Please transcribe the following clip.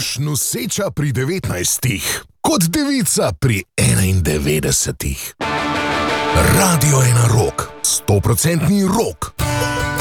Boš noseča pri 19, kot devica pri 91. Radio 1 Rock, 100% rock.